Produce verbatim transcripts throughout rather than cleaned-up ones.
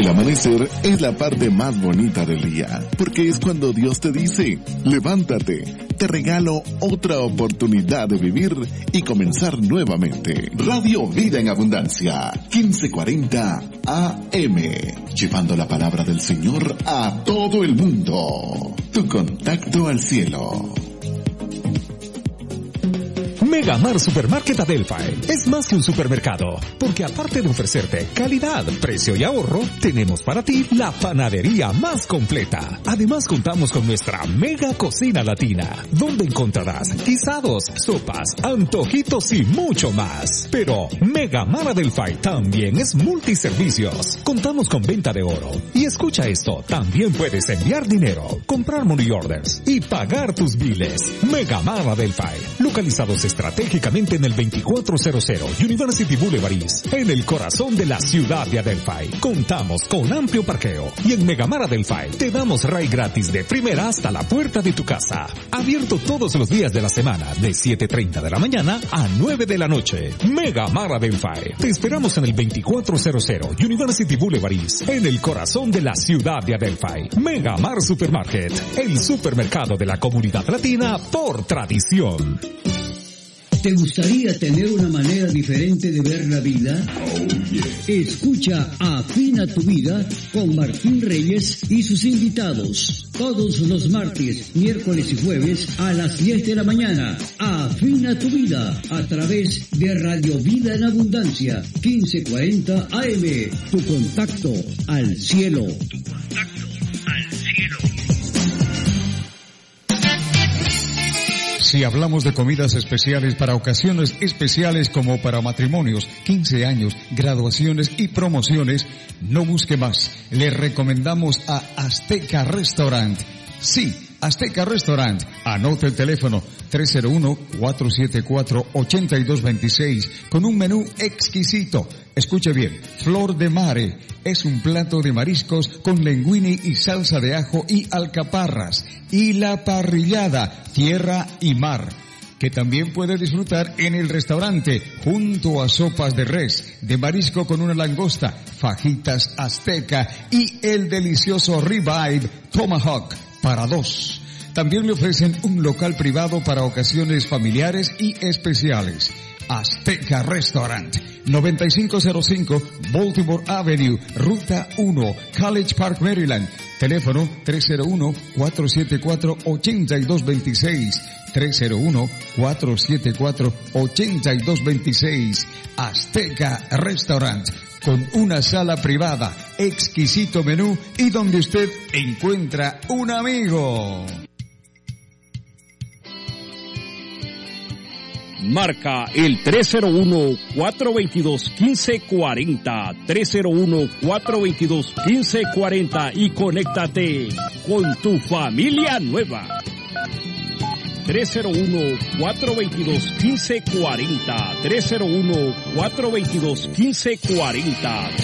amanecer es la parte más bonita del día, porque es cuando Dios te dice, levántate, te regalo otra oportunidad de vivir y comenzar nuevamente. Radio Vida en Abundancia, quince cuarenta A M, llevando la palabra del Señor a todo el mundo. Tu contacto al cielo. Megamar Supermarket Adelphi es más que un supermercado, porque aparte de ofrecerte calidad, precio y ahorro, tenemos para ti la panadería más completa. Además contamos con nuestra mega cocina latina, donde encontrarás guisados, sopas, antojitos y mucho más. Pero Megamar Adelphi también es multiservicios. Contamos con venta de oro. Y escucha esto, también puedes enviar dinero, comprar money orders y pagar tus biles. Megamar Adelphi, localizados estratégicamente en el veinticuatro cero cero University Boulevard East, en el corazón de la ciudad de Adelphi. Contamos con amplio parqueo y en Megamar Adelphi te damos ride gratis de primera hasta la puerta de tu casa. Abierto todos los días de la semana de siete treinta de la mañana a nueve de la noche. Megamar Adelphi. Te esperamos en el veinticuatro cero cero University Boulevard East, en el corazón de la ciudad de Adelphi. Megamar Supermarket, el supermercado de la comunidad latina por tradición. ¿Te gustaría tener una manera diferente de ver la vida? Oh, yeah. Escucha Afina tu Vida con Martín Reyes y sus invitados. Todos los martes, miércoles y jueves a las diez de la mañana. Afina tu Vida a través de Radio Vida en Abundancia, quince cuarenta A M. Tu contacto al cielo. Tu contacto al cielo. Si hablamos de comidas especiales para ocasiones especiales como para matrimonios, quince años, graduaciones y promociones, no busque más. Le recomendamos a Azteca Restaurant. Sí, Azteca Restaurant. Anote el teléfono tres cero uno, cuatro siete cuatro, ocho dos dos seis con un menú exquisito. Escuche bien, Flor de Mare es un plato de mariscos con linguini y salsa de ajo y alcaparras. Y la parrillada, tierra y mar, que también puede disfrutar en el restaurante junto a sopas de res, de marisco con una langosta, fajitas azteca y el delicioso ribeye tomahawk para dos. También le ofrecen un local privado para ocasiones familiares y especiales. Azteca Restaurant, noventa y cinco cero cinco Baltimore Avenue, Ruta uno, College Park, Maryland. Teléfono tres cero uno, cuatro siete cuatro, ocho dos dos seis, tres cero uno, cuatro siete cuatro, ocho dos dos seis. Azteca Restaurant, con una sala privada, exquisito menú y donde usted encuentra un amigo. Marca el tres cero uno, cuatro dos dos, uno cinco cuatro cero, tres cero uno, cuatro dos dos, uno cinco cuatro cero y conéctate con tu familia nueva. tres cero uno, cuatro dos dos, uno cinco cuatro cero, tres cero uno, cuatro dos dos, uno cinco cuatro cero.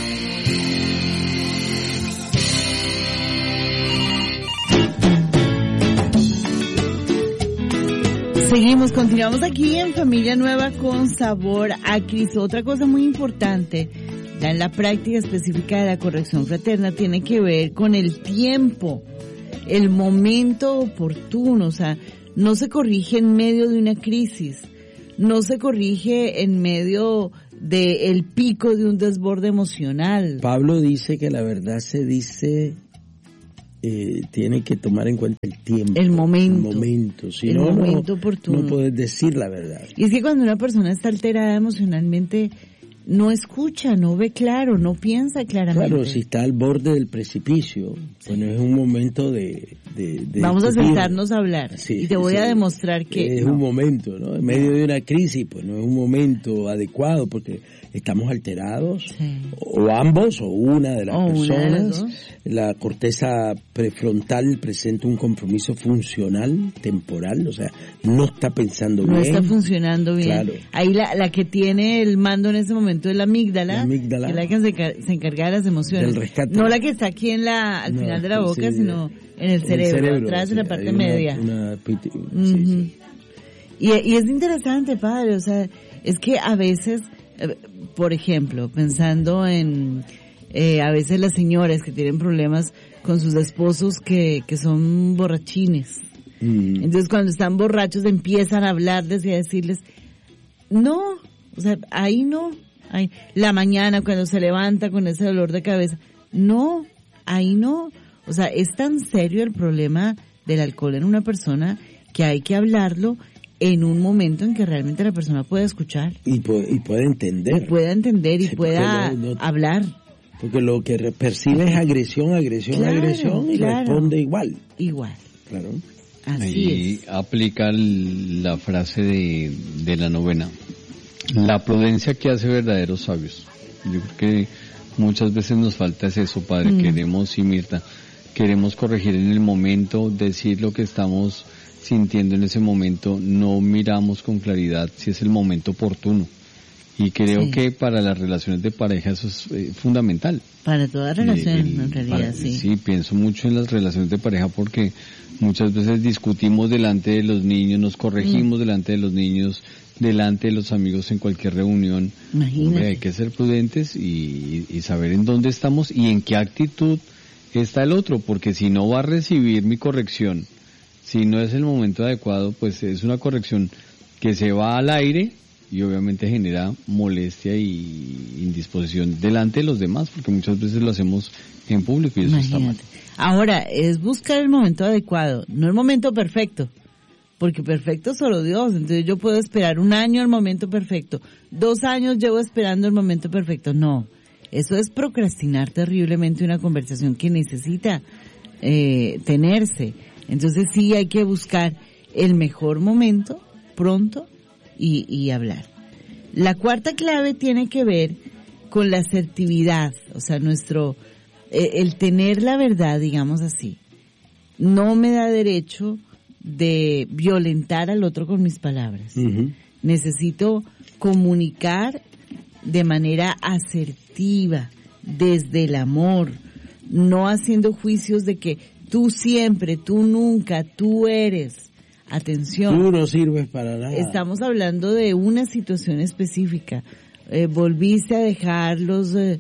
Seguimos, continuamos aquí en Familia Nueva con Sabor a Cristo. Otra cosa muy importante, ya en la práctica específica de la corrección fraterna, tiene que ver con el tiempo, el momento oportuno. O sea, no se corrige en medio de una crisis, no se corrige en medio del pico de un desborde emocional. Pablo dice que la verdad se dice... Eh, tiene que tomar en cuenta el tiempo. El momento. El momento. Si el no, momento no, oportuno. No puedes decir la verdad. Y es que cuando una persona está alterada emocionalmente, no escucha, no ve claro, no piensa claramente. Claro, si está al borde del precipicio, pues no es un momento de... de, de Vamos discutir. a sentarnos a hablar. Sí, y te voy sí, a demostrar que... Es no. un momento, ¿no? En medio de una crisis, pues no es un momento adecuado porque estamos alterados. Sí. O ambos, o una de las o personas. Una de las dos. La corteza prefrontal presenta un compromiso funcional, temporal, o sea, no está pensando no bien. No está funcionando bien. Claro. Ahí la, la que tiene el mando en ese momento es la amígdala, la amígdala, que es la que se, car- se encarga de las emociones. Del rescate. No la que está aquí en la al no, final de la boca, sí, sino en el cerebro, el cerebro atrás sí, de la parte una, media. Una, piti- uh-huh. sí, sí. Y, y es interesante, padre, o sea, es que a veces, eh, por ejemplo, pensando en eh, a veces las señoras que tienen problemas con sus esposos que, que son borrachines. Mm. Entonces cuando están borrachos empiezan a hablarles y a decirles, no, o sea, ahí no, ahí, la mañana cuando se levanta con ese dolor de cabeza, no, ahí no, o sea, es tan serio el problema del alcohol en una persona que hay que hablarlo en un momento en que realmente la persona pueda escuchar. Y puede, y puede entender. Y pueda entender y sí, pueda no, no, hablar. Porque lo que percibe es agresión, agresión, claro, agresión y claro. responde igual. Igual. Claro. Así Ahí es. aplica la frase de, de la novena. La prudencia que hace verdaderos sabios. Yo creo que muchas veces nos falta es eso, Padre. Mm. Queremos, sí, Mirta, queremos corregir en el momento, decir lo que estamos sintiendo en ese momento, no miramos con claridad si es el momento oportuno. Y creo sí. que para las relaciones de pareja eso es eh, fundamental. Para todas las relaciones, en realidad, para, sí. Sí, pienso mucho en las relaciones de pareja porque muchas veces discutimos delante de los niños, nos corregimos mm. delante de los niños, delante de los amigos en cualquier reunión. Imagínate. Hombre, hay que ser prudentes y, y saber en dónde estamos y en qué actitud está el otro, porque si no va a recibir mi corrección, si no es el momento adecuado, pues es una corrección que se va al aire y obviamente genera molestia y indisposición delante de los demás, porque muchas veces lo hacemos en público y eso Imagínate. está mal. Ahora, es buscar el momento adecuado, no el momento perfecto, porque perfecto solo Dios, entonces yo puedo esperar un año el momento perfecto, dos años llevo esperando el momento perfecto, no, eso es procrastinar terriblemente una conversación que necesita eh, tenerse, entonces sí hay que buscar el mejor momento, pronto, Y, y hablar. La cuarta clave tiene que ver con la asertividad, o sea, nuestro, eh, el tener la verdad, digamos así, no me da derecho de violentar al otro con mis palabras. Uh-huh. Necesito comunicar de manera asertiva, desde el amor, no haciendo juicios de que tú siempre, tú nunca, tú eres. Atención. Tú no sirves para nada. Estamos hablando de una situación específica. Eh, volviste a dejar los, eh,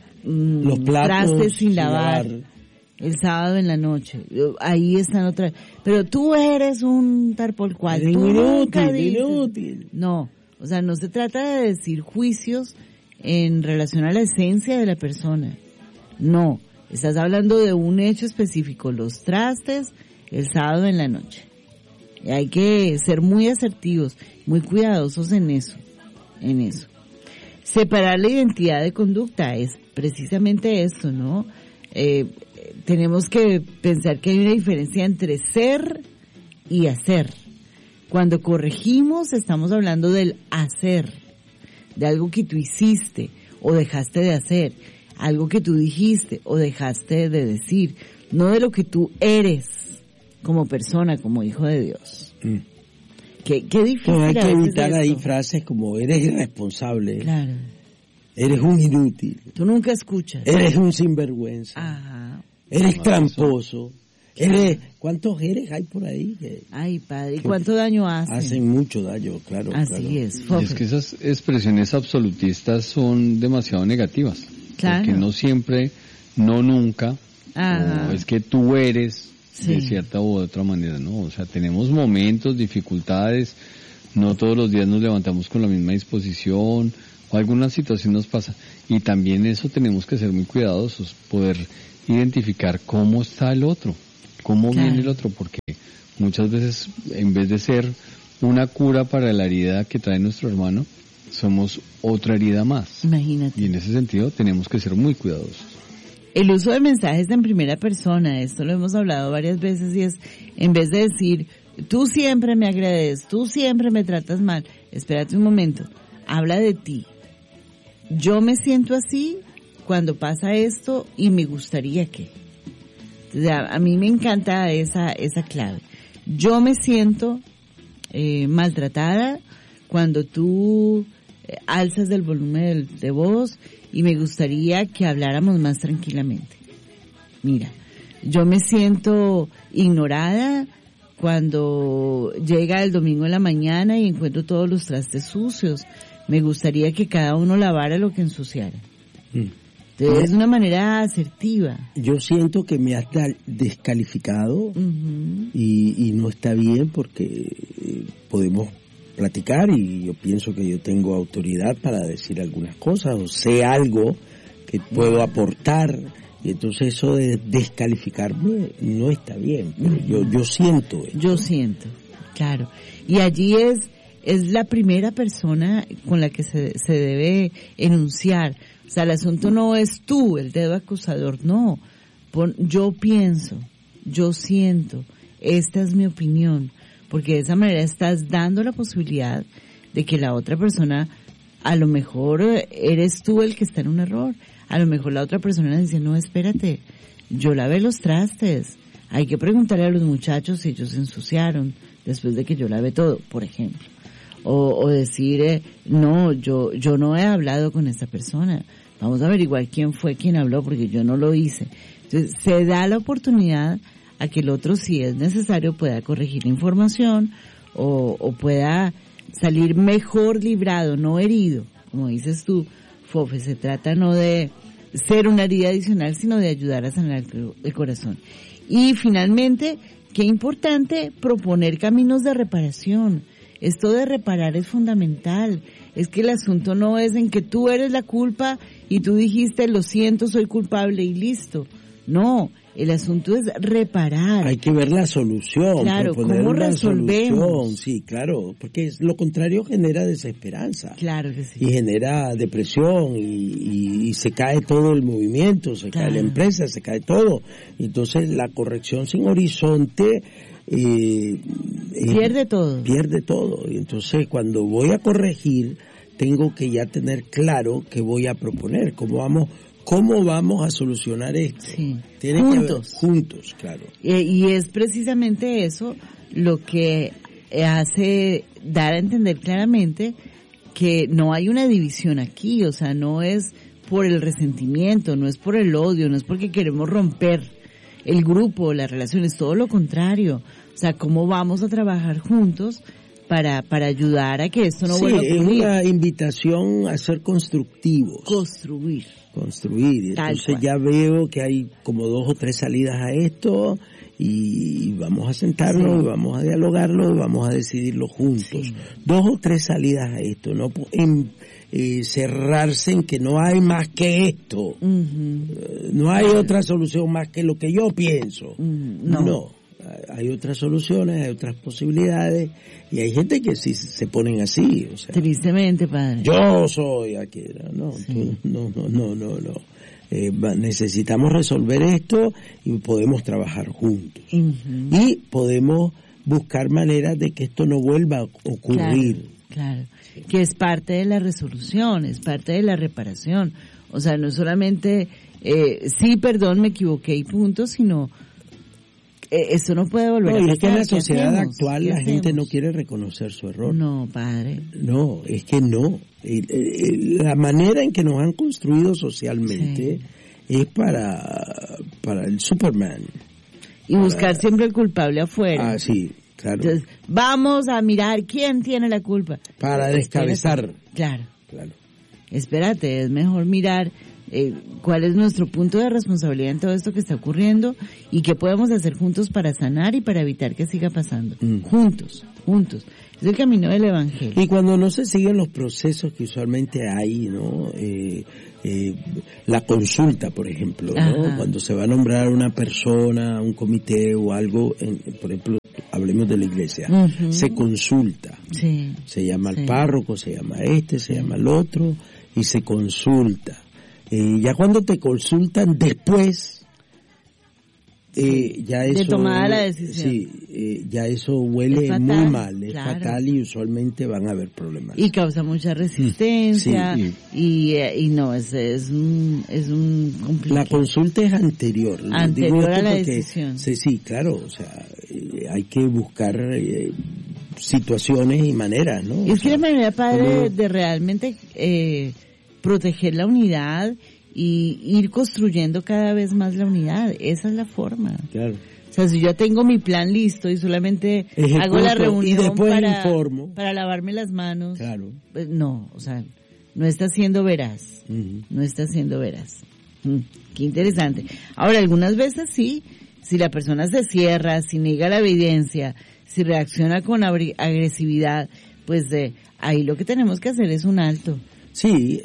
los platos trastes sin, sin lavar, lavar el sábado en la noche. Ahí están otra. Pero tú eres un tal por cual. Eres tú inútil, inútil. No, o sea, no se trata de decir juicios en relación a la esencia de la persona. No, estás hablando de un hecho específico. Los trastes el sábado en la noche. Hay que ser muy asertivos, muy cuidadosos en eso, en eso. Separar la identidad de conducta es precisamente eso, ¿no? Eh, tenemos que pensar que hay una diferencia entre ser y hacer. Cuando corregimos estamos hablando del hacer, de algo que tú hiciste o dejaste de hacer, algo que tú dijiste o dejaste de decir, no de lo que tú eres como persona, como hijo de Dios. Mm. Qué, qué difícil. Pues hay que evitar ahí frases como eres irresponsable. Claro. Eres un inútil. Tú nunca escuchas. Eres un sinvergüenza. Ajá. Eres tramposo. Eres, ¿cuántos eres hay por ahí? Que, Ay, padre, ¿y cuánto daño hacen? Hacen mucho daño, claro. Así claro. es. Y es que esas expresiones absolutistas son demasiado negativas. Claro. Porque no siempre, no nunca, Ajá. o es que tú eres... Sí. De cierta u otra manera, ¿no? O sea, tenemos momentos, dificultades, no todos los días nos levantamos con la misma disposición, o alguna situación nos pasa. Y también eso tenemos que ser muy cuidadosos, poder identificar cómo está el otro, cómo claro. viene el otro, porque muchas veces, en vez de ser una cura para la herida que trae nuestro hermano, somos otra herida más. Imagínate. Y en ese sentido tenemos que ser muy cuidadosos. El uso de mensajes en primera persona, esto lo hemos hablado varias veces y es, en vez de decir, tú siempre me agredes, tú siempre me tratas mal, espérate un momento, habla de ti. Yo me siento así cuando pasa esto y me gustaría que. Entonces, a, a mí me encanta esa, esa clave. Yo me siento eh, maltratada cuando tú eh, alzas del volumen de, de voz y me gustaría que habláramos más tranquilamente. Mira, yo me siento ignorada cuando llega el domingo en la mañana y encuentro todos los trastes sucios. Me gustaría que cada uno lavara lo que ensuciara. Mm. Entonces, es una manera asertiva. Yo siento que me has descalificado uh-huh. y, y no está bien porque podemos platicar y yo pienso que yo tengo autoridad para decir algunas cosas o sé algo que puedo aportar y entonces eso de descalificarme no está bien, pero uh-huh. yo yo siento eso. Yo siento, claro. Y allí es es la primera persona con la que se, se debe enunciar. O sea, el asunto no es tú, el dedo acusador, no. Pon, yo pienso, yo siento, esta es mi opinión, porque de esa manera estás dando la posibilidad de que la otra persona, a lo mejor eres tú el que está en un error, a lo mejor la otra persona dice, no, espérate, yo lavé los trastes, hay que preguntarle a los muchachos si ellos se ensuciaron después de que yo lavé todo, por ejemplo. O, o decir, eh, no, yo yo no he hablado con esta persona. Vamos a averiguar quién fue quien habló porque yo no lo hice. Entonces, se da la oportunidad a que el otro, si es necesario, pueda corregir la información o, o pueda salir mejor librado, no herido. Como dices tú, Fofe, se trata no de ser una herida adicional, sino de ayudar a sanar el, el corazón. Y finalmente, qué importante proponer caminos de reparación. Esto de reparar es fundamental. Es que el asunto no es en que tú eres la culpa y tú dijiste, lo siento, soy culpable y listo. No, el asunto es reparar. Hay que ver la solución. Claro, ¿cómo resolvemos? Solución. Sí, claro, porque lo contrario genera desesperanza. Claro que sí. Y genera depresión y, y, y se cae todo el movimiento, se claro. cae la empresa, se cae todo. Entonces la corrección sin horizonte Eh, pierde eh, todo. Pierde todo. Y entonces cuando voy a corregir, tengo que ya tener claro qué voy a proponer, cómo vamos, cómo vamos a solucionar esto. Sí. Tiene juntos. Que ver, juntos, claro. Eh, y es precisamente eso lo que hace dar a entender claramente que no hay una división aquí, o sea, no es por el resentimiento, no es por el odio, no es porque queremos romper el grupo, las relaciones, todo lo contrario. O sea, cómo vamos a trabajar juntos para para ayudar a que esto no sí, vuelva a ocurrir. Es una invitación a ser constructivos. Construir. Construir. Entonces ya veo que hay como dos o tres salidas a esto y vamos a sentarnos, sí. y vamos a dialogarlo y vamos a decidirlo juntos. Sí. Dos o tres salidas a esto, no en, eh, cerrarse en que no hay más que esto. Uh-huh. Uh, no hay uh-huh. otra solución más que lo que yo pienso. Uh-huh. No. no. Hay otras soluciones, hay otras posibilidades y hay gente que sí se ponen así, o sea, tristemente, padre. Yo soy aquí, no, sí. tú, no, no, no, no, no. Eh, necesitamos resolver esto y podemos trabajar juntos uh-huh. y podemos buscar maneras de que esto no vuelva a ocurrir. Claro, claro. Que es parte de la resolución, es parte de la reparación. O sea, no solamente eh, sí, perdón, me equivoqué y punto, sino Eh, eso no puede volver no, a pasar. Es que en la sociedad hacemos? actual la hacemos? gente no quiere reconocer su error. No, padre. No, es que no. El, el, la manera en que nos han construido socialmente sí. es para para el Superman. Y para, buscar siempre el culpable afuera. Ah, sí, claro. Entonces, vamos a mirar quién tiene la culpa. Para descabezar. Claro. Claro. Espérate, es mejor mirar Eh, cuál es nuestro punto de responsabilidad en todo esto que está ocurriendo y qué podemos hacer juntos para sanar y para evitar que siga pasando. Mm. Juntos, juntos. Es el camino del Evangelio. Y cuando no se siguen los procesos que usualmente hay, ¿no? Eh, eh, la consulta, por ejemplo, ¿no? Ajá. Cuando se va a nombrar una persona, un comité o algo, en, por ejemplo, hablemos de la iglesia, uh-huh. se consulta. Sí. Se llama sí. al párroco, se llama este, se llama el otro y se consulta. Eh, ya cuando te consultan después, eh, ya eso... De tomada la decisión. Sí, eh, ya eso huele fatal, muy mal, es claro. fatal y usualmente van a haber problemas. Y causa mucha resistencia, sí, y, y, y no, es, es un, es un complicado. La consulta es anterior. Anterior a la decisión. Sí, sí, claro, o sea, eh, hay que buscar eh, situaciones y maneras, ¿no? Y es o que sea, la manera, padre, como... de realmente... Eh, proteger la unidad y ir construyendo cada vez más la unidad. Esa es la forma. Claro. O sea, si yo tengo mi plan listo y solamente Ejecuto, hago la reunión para, informo. para lavarme las manos, claro. pues no, o sea, no está siendo veraz. Uh-huh. No está siendo veraz. Qué interesante. Ahora, algunas veces sí, si la persona se cierra, si niega la evidencia, si reacciona con agresividad, pues de ahí lo que tenemos que hacer es un alto. Sí,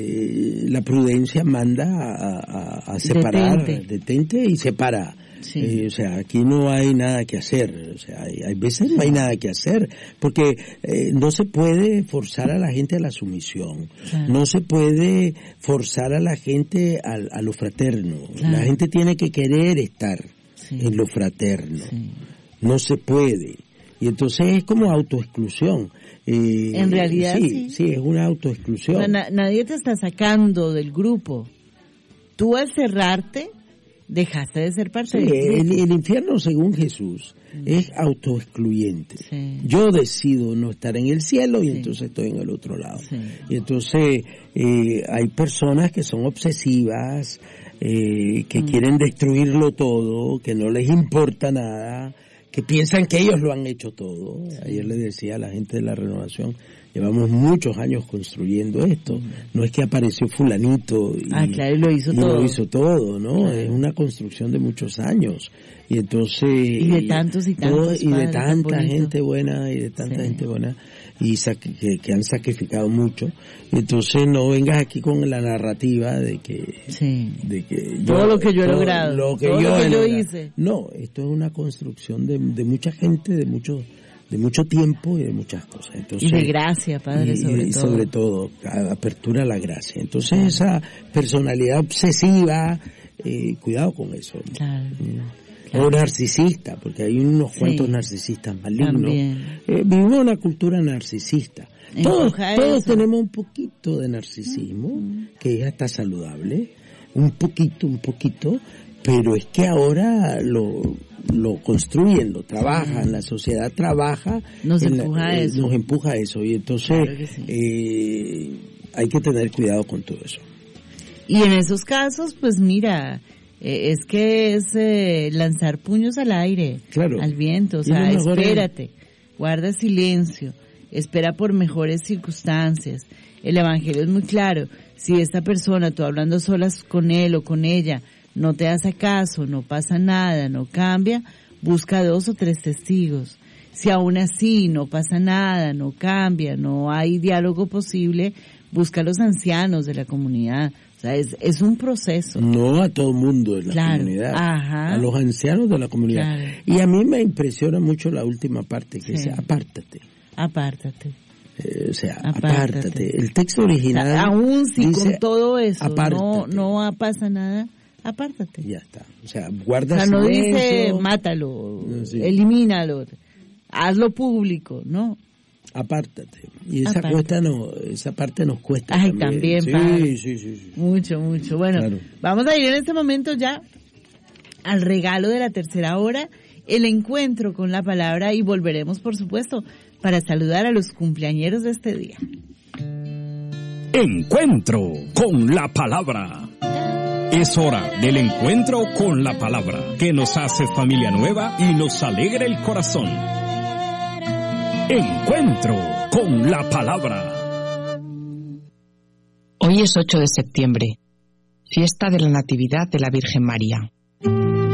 eh, la prudencia manda a, a, a separar, detente. detente y separa. Sí. Eh, o sea, aquí no hay nada que hacer, o sea, hay, hay veces no hay nada que hacer, porque eh, no se puede forzar a la gente a la sumisión, claro. no se puede forzar a la gente a, a lo fraterno, claro. la gente tiene que querer estar sí. en lo fraterno, sí. no se puede, y entonces es como autoexclusión. Eh, en realidad sí, sí, sí, es una autoexclusión. O sea, na- nadie te está sacando del grupo, tú al cerrarte dejaste de ser parte sí, del grupo. El, el infierno, según Jesús, mm. es autoexcluyente. Sí. Yo decido no estar en el cielo y sí. entonces estoy en el otro lado. Sí. Y entonces eh, hay personas que son obsesivas, eh, que mm. quieren destruirlo todo, que no les importa nada, que piensan que ellos lo han hecho todo. Sí. Ayer le decía a la gente de la Renovación, llevamos muchos años construyendo esto. No es que apareció fulanito y, ah, claro, y lo hizo y todo. lo hizo todo, ¿no? Claro. Es una construcción de muchos años. Y entonces... Y de tantos y tantos todo, Y de tanta gente buena, y de tanta sí. gente buena, y sac- que, que han sacrificado mucho. Y entonces no vengas aquí con la narrativa de que... Sí. De que todo yo, lo que yo he todo logrado. Lo que todo yo, lo que yo logrado. hice. No, esto es una construcción de, de mucha gente, de muchos... de mucho tiempo y de muchas cosas. Entonces, y de gracia, Padre, y, sobre y todo. sobre todo, apertura a la gracia. Entonces, esa personalidad obsesiva, eh, cuidado con eso. Claro, mm. claro. O narcisista, porque hay unos sí. cuantos narcisistas malignos. Eh, vivimos una cultura narcisista. Todos, todos tenemos un poquito de narcisismo, mm. que ya está saludable, un poquito, un poquito, pero es que ahora lo... lo construyen, lo trabajan, la sociedad trabaja, nos empuja la, a eh, eso. Nos empuja a eso, y entonces claro que sí. eh, hay que tener cuidado con todo eso. Y en esos casos, pues mira, eh, es que es eh, lanzar puños al aire, claro. al viento, o sea, espérate, es... guarda silencio, espera por mejores circunstancias. El Evangelio es muy claro, si esta persona, tú hablando solas con él o con ella, no te hace caso, no pasa nada, no cambia, busca dos o tres testigos. Si aún así no pasa nada, no cambia, no hay diálogo posible, busca a los ancianos de la comunidad. O sea, es, es un proceso. No a todo mundo de la claro. comunidad, Ajá. a los ancianos de la comunidad. Claro. Y a mí me impresiona mucho la última parte, que sí. es apártate. Apártate. Eh, o sea, apártate. apártate. El texto original. O sea, aún si dice, con todo eso apártate. no, no pasa nada, apártate. Ya está. O sea, guarda o sea, no silencio. dice mátalo, sí. elimínalo, hazlo público, ¿no? Apártate. Y esa Apártate. cuesta no, esa parte nos cuesta. Ay, también, también sí, sí, sí, sí. Mucho, mucho. Bueno, claro. Vamos a ir en este momento ya al regalo de la tercera hora, el encuentro con la palabra, y volveremos, por supuesto, para saludar a los cumpleañeros de este día. Encuentro con la palabra. Es hora del encuentro con la palabra, que nos hace familia nueva y nos alegra el corazón. Encuentro con la palabra. Hoy es ocho de septiembre, fiesta de la Natividad de la Virgen María.